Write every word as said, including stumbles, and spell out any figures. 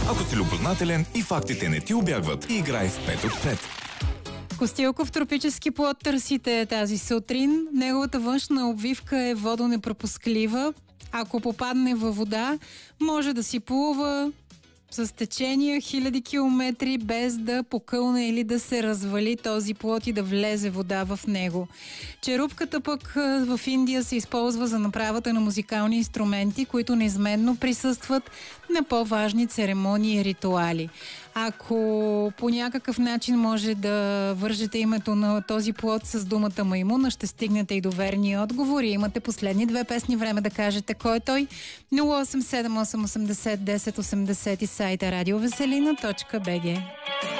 Ако си любознателен и фактите не ти убягват, играй в пет от пет. Костилков тропически плод търсите тази сутрин. Неговата външна обвивка е водонепропусклива. Ако попадне във вода, може да си плува с течения хиляди километри, без да покълне или да се развали този плод и да влезе вода в него. Черупката пък в Индия се използва за направата на музикални инструменти, които неизменно присъстват на по-важни церемонии и ритуали. Ако по някакъв начин може да вържете името на този плод с думата маймуна, ще стигнете и до верния отговор и имате последни две песни време да кажете кой е той. нула осем седем осем осемдесет десет осемдесет и сайта радиовеселина точка бг.